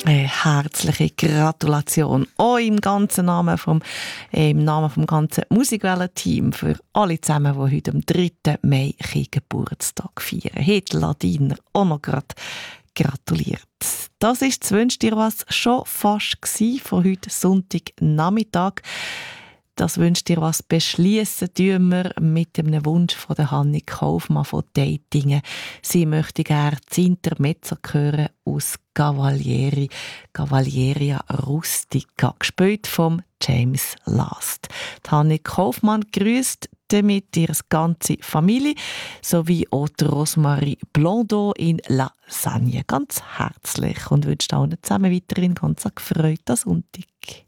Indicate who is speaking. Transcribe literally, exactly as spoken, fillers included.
Speaker 1: Eine herzliche Gratulation auch im ganzen Namen vom, äh, im Namen vom ganzen Musikwellen-Team für alle zusammen, die heute am dritten Mai Geburtstag feiern. Heute Ladiner auch noch gerade gratuliert. Das ist das «Wünsch dir was» schon fast gsi von heute Sonntagnachmittag. Das «Wünsch dir was» beschließen tun wir mit dem Wunsch von der Hanni Kaufmann von Datingen. Sie möchte gerne das Intermezzo hören aus Cavalieri, Cavalieria Rustica, gespielt vom James Last. Die Hanni Kaufmann grüßt damit ihre ganze Familie sowie auch die Rosemarie Blondeau in Lasagne ganz herzlich und wünscht allen zusammen weiterhin ganz gefreuten Sonntag.